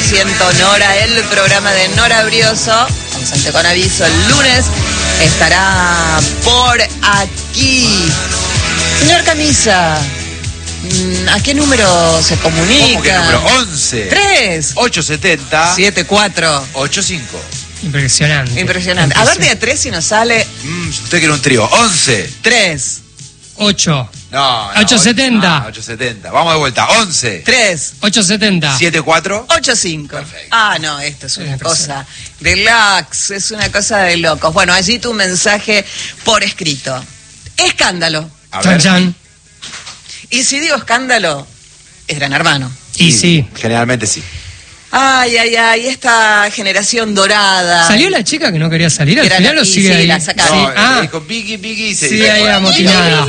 100% Nora, el programa de Nora Brioso, ausente con aviso, el lunes estará por aquí. Señor Camisa, ¿a qué número se comunica? ¿Cómo qué número? 11 3 870 74 85. Impresionante. Impresionante. A ver de a 3 si nos sale. Usted quiere un trío. 11 3 8. No, 870. 870. Vamos de vuelta. 11 3 870 74 85. Perfecto. No, esto es una cosa relax, es una cosa de locos. Bueno, allí tu mensaje por escrito. Escándalo. A Chan, ver. chan. Y si digo escándalo, es Gran Hermano. Y sí. Generalmente sí. Ay, esta generación dorada. ¿Salió la chica que no quería salir? ¿Al Era final la- o y sigue sí, ahí? la sacaron. No, Sí. dijo Biggie se Sí, ahí amotinada.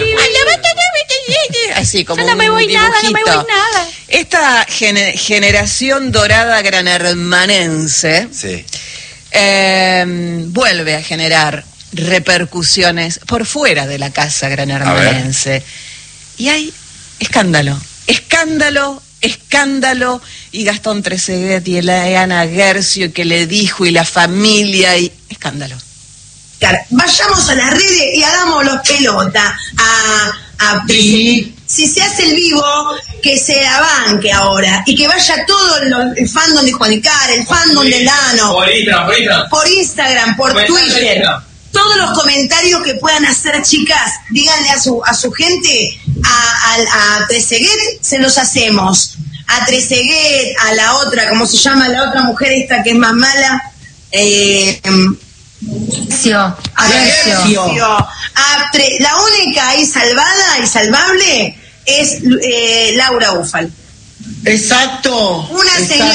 Así como Yo no me voy un nada, no me voy dibujito. nada. Esta generación dorada granhermanense Sí. vuelve a generar repercusiones por fuera de la casa granhermanense. Y hay escándalo, y Gastón Trezeguet y Eliana Guercio que le dijo y la familia y escándalo. Vayamos a las redes y hagámoslos pelota si se hace el vivo, que se la banque ahora y que vaya todo el fandom de Juanicar, el fandom de Lano, por Instagram, por Twitter, todos los comentarios que puedan hacer, chicas, díganle a su gente, a Trezeguet se los hacemos, a Trezeguet, a la otra, ¿cómo se llama la otra mujer esta que es más mala? La única ahí salvada y salvable es Laura Ufal. Exacto. Una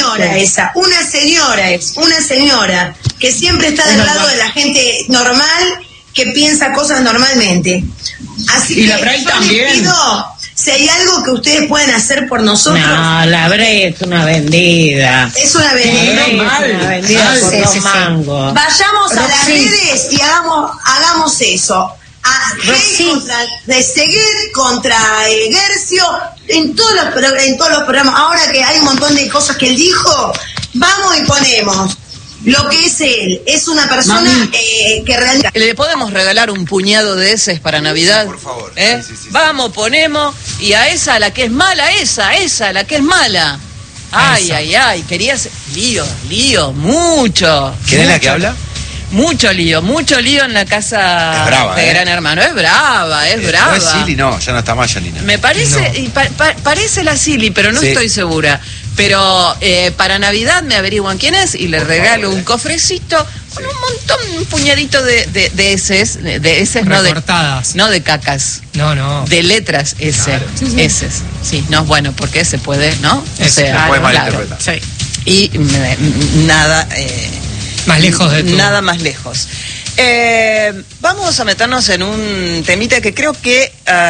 señora que siempre está del lado de la gente normal, que piensa cosas normalmente. Así Y que la Bray yo también. les pido, si hay algo que ustedes pueden hacer por nosotros. No, la Bray es una vendida. Es una vendida. Una vendida por dos mangos. Vayamos a las redes y hagamos eso. De seguir contra Guercio en todos los programas. Ahora que hay un montón de cosas que él dijo, vamos y ponemos lo que es él. Es una persona que realmente... ¿Le podemos regalar un puñado de eses para Navidad? Sí, por favor. Sí. Vamos, ponemos, y a esa, la que es mala, esa, la que es mala. Ay, querías... Lío, mucho. ¿Quién es la que habla? Mucho lío en la casa Es brava, de Gran Hermano. Es brava. No es Silly, no, ya no está más Yanina. Me parece, y parece la Silly, pero no estoy segura. Pero para Navidad me averiguan quién es y le regalo un cofrecito con un puñadito de eses, Recortadas. no de cacas. No. De letras S. Claro. Sí. Eses. Sí, no, bueno, porque se puede, ¿no? Se puede malinterpretar. Sí. Y nada... Más lejos de tú. Nada más lejos. Vamos a meternos en un temita que creo que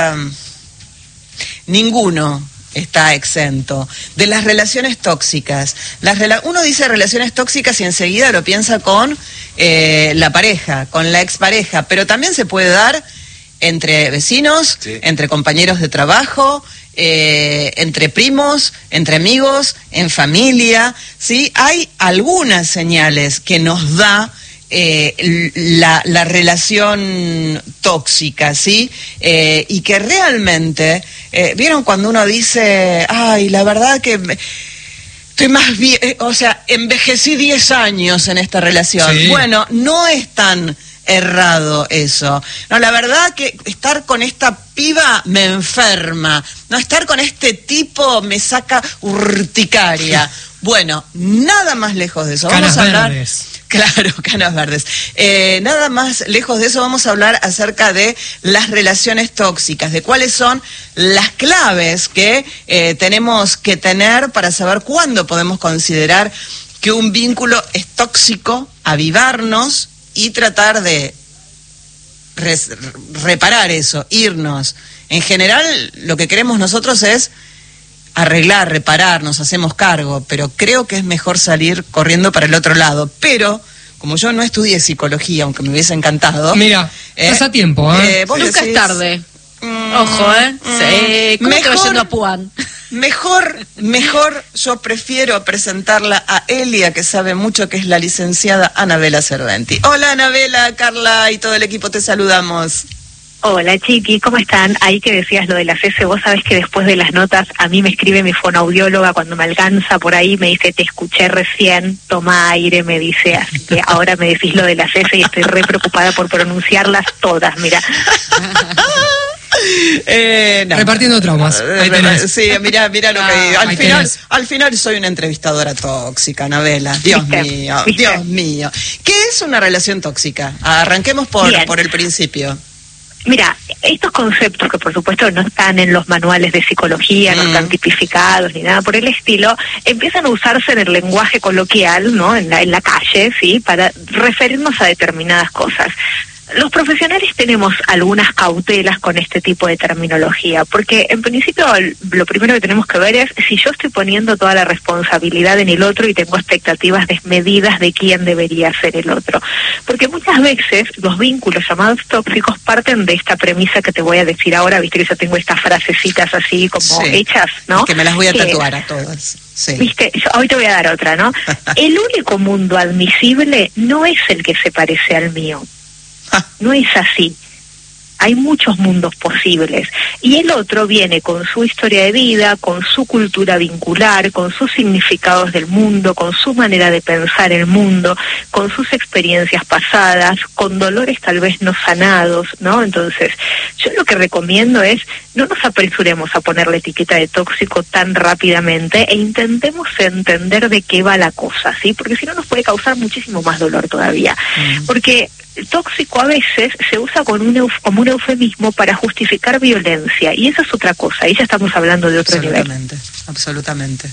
ninguno está exento, de las relaciones tóxicas. Uno dice relaciones tóxicas y enseguida lo piensa con la pareja, con la expareja, pero también se puede dar entre vecinos, sí, entre compañeros de trabajo, entre primos, entre amigos, en familia, ¿sí? Hay algunas señales que nos da la relación tóxica, ¿sí? Y que realmente, ¿vieron cuando uno dice, ay, la verdad que estoy más bien, envejecí 10 años en esta relación? Sí. Bueno, no es tan errado eso. No, la verdad que estar con esta piba me enferma. No, estar con este tipo me saca urticaria. Bueno, nada más lejos de eso. Canas Vamos a hablar... verdes. Claro, canas verdes. Nada más lejos de eso, vamos a hablar acerca de las relaciones tóxicas, de cuáles son las claves que tenemos que tener para saber cuándo podemos considerar que un vínculo es tóxico, avivarnos y tratar de reparar eso, irnos. En general, lo que queremos nosotros es arreglar, reparar, nos hacemos cargo, pero creo que es mejor salir corriendo para el otro lado. Pero, como yo no estudié psicología, aunque me hubiese encantado... Mira, estás a tiempo, vos Nunca decís, es tarde. Ojo, Sí. ¿Cómo te va yendo a Puan? Mejor yo prefiero presentarla a Elia, que sabe mucho, que es la licenciada Anabela Serventi. Hola Anabela, Carla y todo el equipo, te saludamos. Hola Chiqui, ¿cómo están? Ahí que decías lo de la CS, vos sabés que después de las notas a mí me escribe mi fonoaudióloga cuando me alcanza por ahí, me dice, te escuché recién, toma aire, me dice, así que ahora me decís lo de la CS y estoy re preocupada por pronunciarlas todas, mira. No. Repartiendo traumas. Sí, mira lo que digo. Al final soy una entrevistadora tóxica, Anabela. Dios mío. ¿Qué es una relación tóxica? Arranquemos por el principio. Mira, estos conceptos que por supuesto no están en los manuales de psicología, no están tipificados ni nada por el estilo, empiezan a usarse en el lenguaje coloquial, ¿no? En la calle, ¿sí? Para referirnos a determinadas cosas. Los profesionales tenemos algunas cautelas con este tipo de terminología, porque en principio lo primero que tenemos que ver es si yo estoy poniendo toda la responsabilidad en el otro y tengo expectativas desmedidas de quién debería ser el otro. Porque muchas veces los vínculos llamados tóxicos parten de esta premisa que te voy a decir ahora, viste que yo tengo estas frasecitas así como hechas, ¿no? Que me las voy a tatuar a todas. Sí. Viste, hoy te voy a dar otra, ¿no? El único mundo admisible no es el que se parece al mío. No es así. Hay muchos mundos posibles y el otro viene con su historia de vida, con su cultura vincular, con sus significados del mundo, con su manera de pensar el mundo, con sus experiencias pasadas, con dolores tal vez no sanados, ¿no? Entonces, yo lo que recomiendo es no nos apresuremos a poner la etiqueta de tóxico tan rápidamente e intentemos entender de qué va la cosa, ¿sí? Porque si no nos puede causar muchísimo más dolor todavía. Porque tóxico a veces se usa como un eufemismo para justificar violencia y eso es otra cosa, ahí ya estamos hablando de otro nivel. Absolutamente.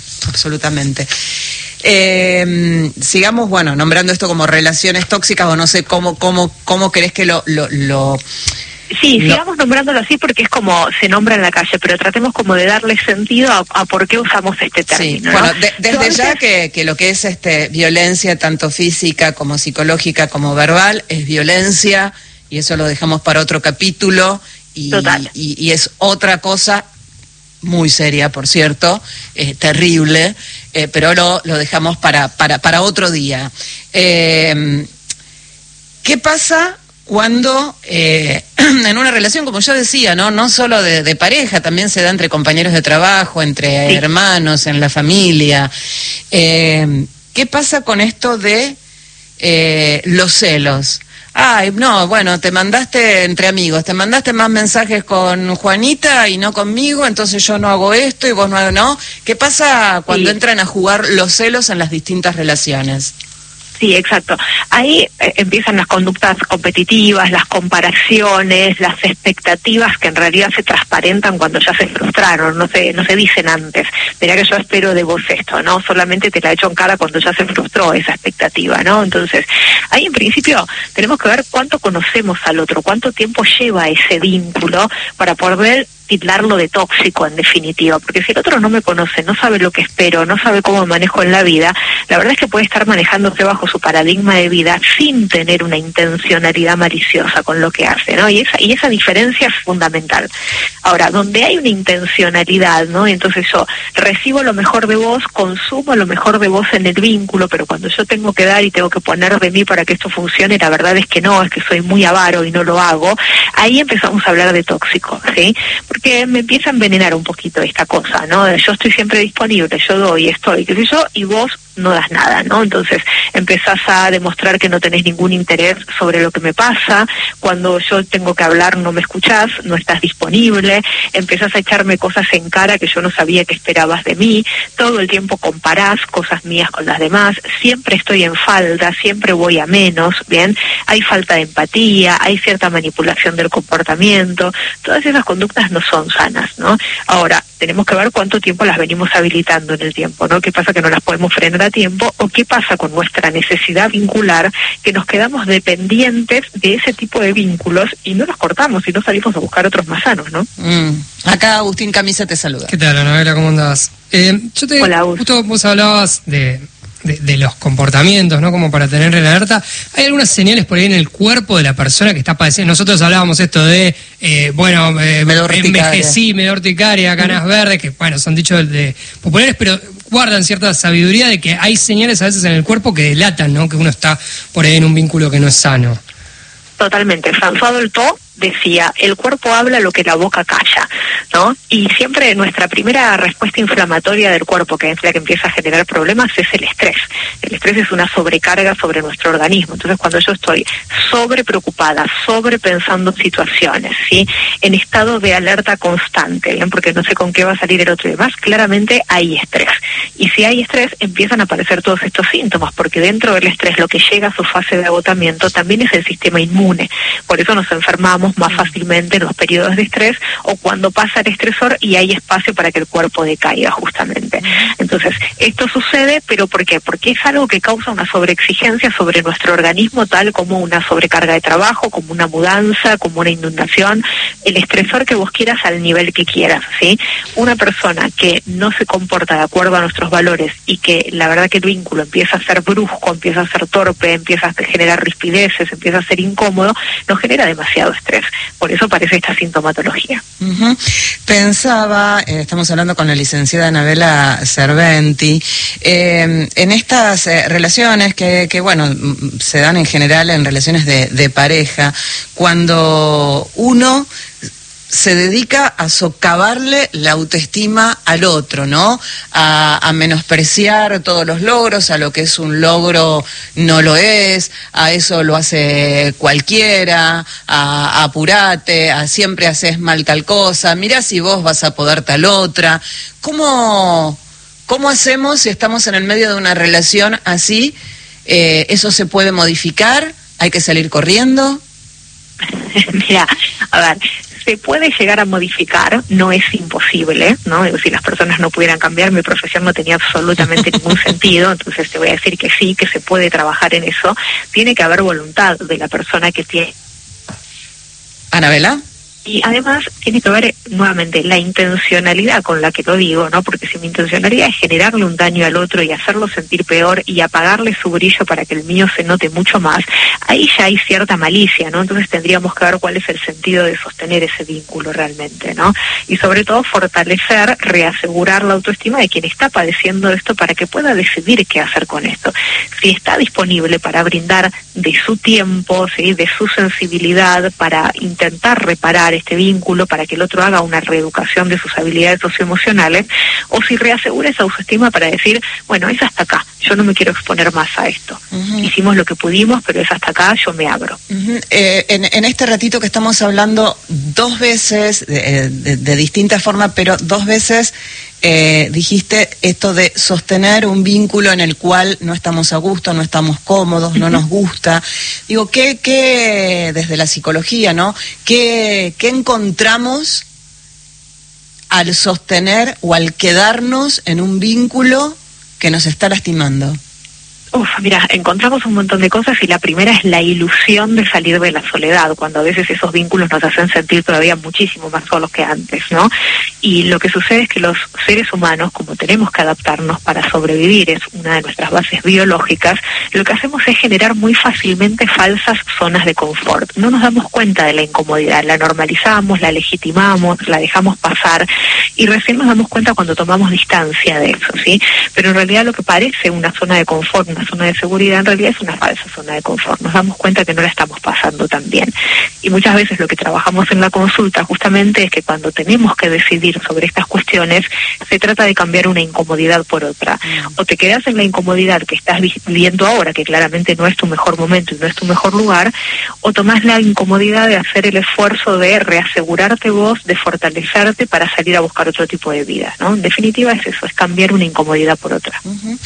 Sigamos, nombrando esto como relaciones tóxicas o no sé cómo querés que lo Sí, sigamos nombrándolo así porque es como se nombra en la calle, pero tratemos como de darle sentido a por qué usamos este término. Sí, bueno, desde ya que lo que es violencia, tanto física como psicológica como verbal, es violencia, y eso lo dejamos para otro capítulo, y es otra cosa muy seria, por cierto, terrible, pero lo dejamos para otro día. ¿Qué pasa cuando en una relación, como yo decía, no solo de pareja, también se da entre compañeros de trabajo, entre hermanos, en la familia? ¿Qué pasa con esto de los celos? Ay, no, bueno, te mandaste entre amigos, te mandaste más mensajes con Juanita y no conmigo, entonces yo no hago esto y vos no. ¿Qué pasa cuando entran a jugar los celos en las distintas relaciones? Sí, exacto. Ahí empiezan las conductas competitivas, las comparaciones, las expectativas que en realidad se transparentan cuando ya se frustraron, no se dicen antes. Mirá que yo espero de vos esto, ¿no? Solamente te la echo en cara cuando ya se frustró esa expectativa, ¿no? Entonces, ahí en principio tenemos que ver cuánto conocemos al otro, cuánto tiempo lleva ese vínculo para poder tildarlo de tóxico en definitiva, porque si el otro no me conoce, no sabe lo que espero, no sabe cómo manejo en la vida, la verdad es que puede estar manejándose bajo su paradigma de vida sin tener una intencionalidad maliciosa con lo que hace, ¿no? Y esa diferencia es fundamental. Ahora, donde hay una intencionalidad, ¿no? Y entonces yo recibo lo mejor de vos, consumo lo mejor de vos en el vínculo, pero cuando yo tengo que dar y tengo que poner de mí para que esto funcione, la verdad es que no, es que soy muy avaro y no lo hago, ahí empezamos a hablar de tóxico, ¿sí? Porque me empieza a envenenar un poquito esta cosa, ¿no? Yo estoy siempre disponible, yo doy, estoy, qué sé yo, y vos no das nada, ¿no? Entonces empezás a demostrar que no tenés ningún interés sobre lo que me pasa, cuando yo tengo que hablar no me escuchás, no estás disponible, empezás a echarme cosas en cara que yo no sabía que esperabas de mí, todo el tiempo comparás cosas mías con las demás, siempre estoy en falta, siempre voy a menos, ¿bien? Hay falta de empatía, hay cierta manipulación del comportamiento, todas esas conductas no son sanas, ¿no? Ahora, tenemos que ver cuánto tiempo las venimos habilitando en el tiempo, ¿no? ¿Qué pasa que no las podemos frenar a tiempo? ¿O qué pasa con nuestra necesidad vincular que nos quedamos dependientes de ese tipo de vínculos y no los cortamos y no salimos a buscar otros más sanos, ¿no? Acá Agustín Camisa te saluda. ¿Qué tal, Anabela? ¿Cómo andás? Hola, justo vos hablabas de de los comportamientos, ¿no? Como para tener en alerta. ¿Hay algunas señales por ahí en el cuerpo de la persona que está padeciendo? Nosotros hablábamos esto de, envejecí, me da urticaria, canas verdes, que bueno, son dichos de populares, pero guardan cierta sabiduría de que hay señales a veces en el cuerpo que delatan, ¿no? Que uno está por ahí en un vínculo que no es sano. Totalmente. François Dolto decía, el cuerpo habla lo que la boca calla, ¿no? Y siempre nuestra primera respuesta inflamatoria del cuerpo, que es la que empieza a generar problemas, es el estrés. El estrés es una sobrecarga sobre nuestro organismo. Entonces, cuando yo estoy sobrepreocupada, sobrepensando situaciones, ¿sí? En estado de alerta constante, ¿bien? Porque no sé con qué va a salir el otro y demás, claramente hay estrés. Y si hay estrés, empiezan a aparecer todos estos síntomas, porque dentro del estrés lo que llega a su fase de agotamiento también es el sistema inmune. Por eso nos enfermamos más fácilmente en los periodos de estrés o cuando pasa el estresor y hay espacio para que el cuerpo decaiga justamente. Entonces, esto sucede, ¿pero por qué? Porque es algo que causa una sobreexigencia sobre nuestro organismo, tal como una sobrecarga de trabajo, como una mudanza, como una inundación, el estresor que vos quieras al nivel que quieras, ¿sí? Una persona que no se comporta de acuerdo a nuestros valores y que la verdad que el vínculo empieza a ser brusco, empieza a ser torpe, empieza a generar rispideces, empieza a ser incómodo, nos genera demasiado estrés. Por eso aparece esta sintomatología. Pensaba, estamos hablando con la licenciada Anabela Serventi, en estas relaciones que bueno, se dan en general en relaciones de pareja, cuando uno se dedica a socavarle la autoestima al otro, ¿no? A menospreciar todos los logros, a lo que es un logro no lo es, a eso lo hace cualquiera, a apurate, a siempre haces mal tal cosa, mirá si vos vas a poder tal otra. ¿Cómo hacemos si estamos en el medio de una relación así? ¿Eso se puede modificar? ¿Hay que salir corriendo? Mira, a ver, se puede llegar a modificar, no es imposible, ¿no? Si las personas no pudieran cambiar, mi profesión no tenía absolutamente ningún sentido, entonces te voy a decir que sí, que se puede trabajar en eso. Tiene que haber voluntad de la persona que tiene. ¿Anabela? Y además tiene que ver nuevamente la intencionalidad con la que lo digo, ¿no? Porque si mi intencionalidad es generarle un daño al otro y hacerlo sentir peor y apagarle su brillo para que el mío se note mucho más, ahí ya hay cierta malicia, ¿no? Entonces tendríamos que ver cuál es el sentido de sostener ese vínculo realmente, ¿no? Y sobre todo fortalecer, reasegurar la autoestima de quien está padeciendo esto para que pueda decidir qué hacer con esto. Si está disponible para brindar de su tiempo, ¿sí? De su sensibilidad, para intentar reparar este vínculo, para que el otro haga una reeducación de sus habilidades socioemocionales, o si reasegura esa autoestima para decir, bueno, es hasta acá, yo no me quiero exponer más a esto. Hicimos lo que pudimos, pero es hasta acá, yo me abro. En este ratito que estamos hablando, dos veces, de distintas formas, pero dos veces dijiste esto de sostener un vínculo en el cual no estamos a gusto, no estamos cómodos, no nos gusta. Digo, ¿qué desde la psicología, ¿no? ¿Qué encontramos al sostener o al quedarnos en un vínculo que nos está lastimando? Mira, encontramos un montón de cosas y la primera es la ilusión de salir de la soledad, cuando a veces esos vínculos nos hacen sentir todavía muchísimo más solos que antes, ¿no? Y lo que sucede es que los seres humanos, como tenemos que adaptarnos para sobrevivir, es una de nuestras bases biológicas, lo que hacemos es generar muy fácilmente falsas zonas de confort. No nos damos cuenta de la incomodidad, la normalizamos, la legitimamos, la dejamos pasar y recién nos damos cuenta cuando tomamos distancia de eso, ¿sí? Pero en realidad lo que parece una zona de confort, una zona de seguridad, en realidad es una falsa zona de confort. Nos damos cuenta que no la estamos pasando tan bien. Y muchas veces lo que trabajamos en la consulta justamente es que cuando tenemos que decidir sobre estas cuestiones, se trata de cambiar una incomodidad por otra. O te quedas en la incomodidad que estás viviendo ahora, que claramente no es tu mejor momento y no es tu mejor lugar, o tomás la incomodidad de hacer el esfuerzo de reasegurarte vos, de fortalecerte para salir a buscar otro tipo de vida, ¿no? En definitiva es eso, es cambiar una incomodidad por otra.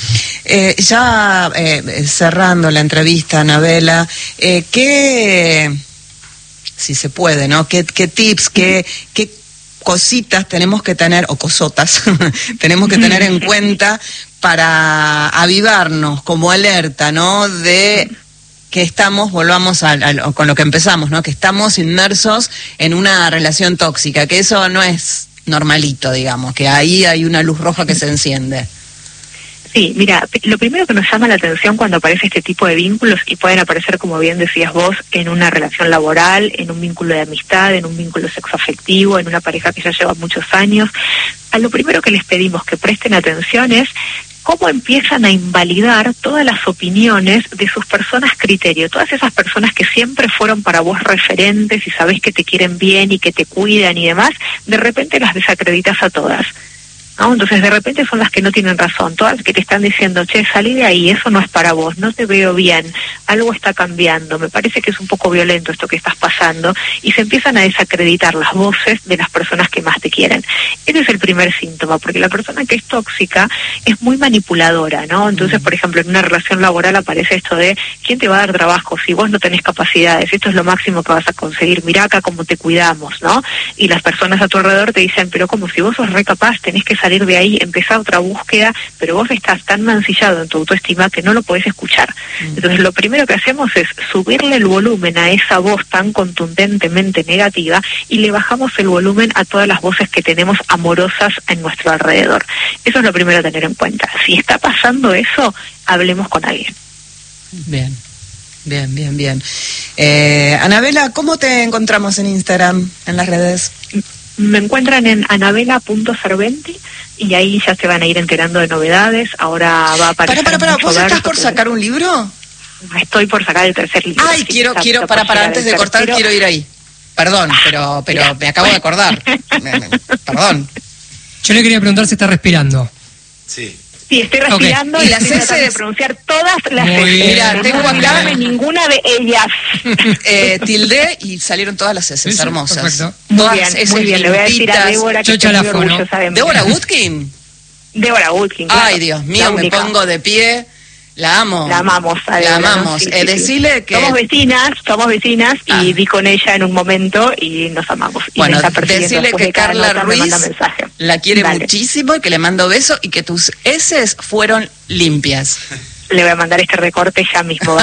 Cerrando la entrevista, Anabela, ¿qué, si se puede, ¿no? ¿Qué tips, qué cositas tenemos que tener, o cosotas, tenemos que tener en cuenta para avivarnos como alerta, ¿no? De que estamos, volvamos con lo que empezamos, ¿no? Que estamos inmersos en una relación tóxica, que eso no es normalito, digamos, que ahí hay una luz roja que se enciende. Sí, mira, lo primero que nos llama la atención cuando aparece este tipo de vínculos, y pueden aparecer, como bien decías vos, en una relación laboral, en un vínculo de amistad, en un vínculo sexoafectivo, en una pareja que ya lleva muchos años, a lo primero que les pedimos que presten atención es cómo empiezan a invalidar todas las opiniones de sus personas criterio, todas esas personas que siempre fueron para vos referentes y sabés que te quieren bien y que te cuidan y demás, de repente las desacreditas a todas, ¿no? Entonces de repente son las que no tienen razón, todas las que te están diciendo, che, salí de ahí, eso no es para vos, no te veo bien, algo está cambiando, me parece que es un poco violento esto que estás pasando, y se empiezan a desacreditar las voces de las personas que más te quieren. Ese es el primer síntoma, porque la persona que es tóxica es muy manipuladora, ¿no? Entonces, por ejemplo, en una relación laboral aparece esto de, ¿quién te va a dar trabajo si vos no tenés capacidades? Esto es lo máximo que vas a conseguir, mirá acá cómo te cuidamos, ¿no? Y las personas a tu alrededor te dicen, pero como si vos sos re capaz, tenés que salir de ahí, empezar otra búsqueda, pero vos estás tan mancillado en tu autoestima que no lo podés escuchar. Entonces lo primero que hacemos es subirle el volumen a esa voz tan contundentemente negativa y le bajamos el volumen a todas las voces que tenemos amorosas en nuestro alrededor. Eso es lo primero a tener en cuenta. Si está pasando eso, hablemos con alguien. Bien. Anabela, ¿cómo te encontramos en Instagram, en las redes? Me encuentran en anabela.serventi y ahí ya se van a ir enterando de novedades. Ahora va a aparecer. Para, ¿vos estás por sacar un libro? Estoy por sacar el tercer libro. Ay, quiero, para antes de cortar, quiero ir ahí. Perdón, pero me acabo de acordar. Perdón. Yo le quería preguntar si está respirando. Sí. Sí, estoy respirando y las estoy heces tratando de pronunciar todas las Muy heces. bien. Mira, tengo acá ninguna de ellas. tilde y salieron todas las heces, Sí, hermosas. perfecto. Muy bien, le voy a decir a Débora que Chocha estoy muy Lafo, ¿no? orgullosa de mí. ¿Débora Woodkin? Débora Woodkin, claro. Ay, Dios mío, La me única. pongo de pie. La amo. La amamos. a La Débora, amamos. ¿no? Sí. Decile que... Somos vecinas y di con ella en un momento y nos amamos. Y Bueno, me está persiguiendo decile después que de cada Carla nota, me Ruiz manda mensaje. la quiere Dale. muchísimo y que le mando besos y que tus heces fueron limpias. Le voy a mandar este recorte ya mismo.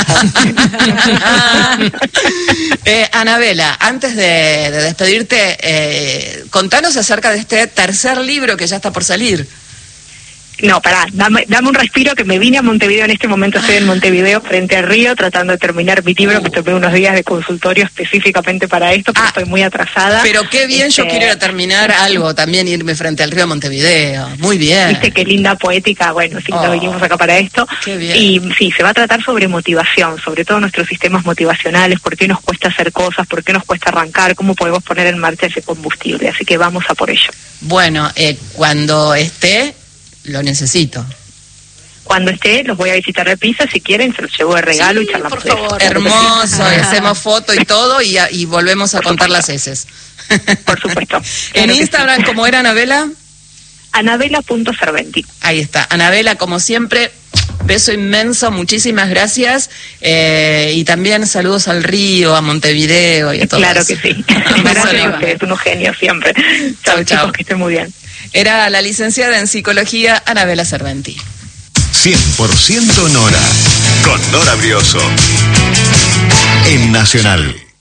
Anabela, antes de despedirte, contanos acerca de este tercer libro que ya está por salir. No, pará, dame un respiro, que me vine a Montevideo. En este momento estoy en Montevideo, frente al río, tratando de terminar mi libro, que tomé unos días de consultorio específicamente para esto, porque estoy muy atrasada. Pero qué bien, yo quiero ir a terminar algo, también irme frente al río de Montevideo. Muy bien. Viste qué linda poética, bueno, sí, nos vinimos acá para esto. Qué bien. Y sí, se va a tratar sobre motivación, sobre todo nuestros sistemas motivacionales, por qué nos cuesta hacer cosas, por qué nos cuesta arrancar, cómo podemos poner en marcha ese combustible. Así que vamos a por ello. Bueno, cuando esté... Lo necesito. Cuando esté, los voy a visitar de Pisa, si quieren, se los llevo de regalo y charlamos por favor. de eso. Hermoso, y hacemos foto y todo y volvemos a contar las heces. Por supuesto. En Claro que Instagram, sí. ¿cómo era, Anabela? Anabela.serventi. Ahí está. Anabela, como siempre, beso inmenso, muchísimas gracias. Y también saludos al río, a Montevideo y a todo Claro eso. que sí. Un beso Gracias a enorme. ustedes, unos genios siempre. Chau, Chau, chau. chicos, que estén muy bien. Era la licenciada en psicología, Anabela Serventi. 100% Nora, con Nora Brioso, en Nacional.